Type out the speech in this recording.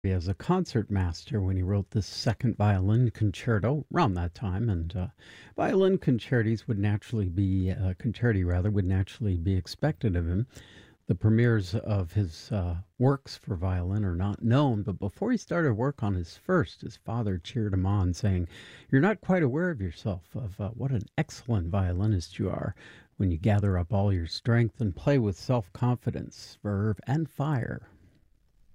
as a concertmaster when he wrote this second violin concerto around that time, and violin concertis would naturally be concerti rather would naturally be expected of him. The premieres of his works for violin are not known, but before he started work on his first, his father cheered him on, saying, "You're not quite aware of yourself, of what an excellent violinist you are when you gather up all your strength and play with self confidence, verve, and fire."